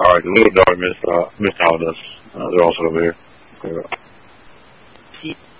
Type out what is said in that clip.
Alright, the little dog missed out on us. They're also over here.